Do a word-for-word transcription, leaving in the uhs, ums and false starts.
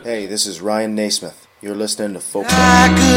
Hey, this is Ryan Naismith. You're listening to Folk.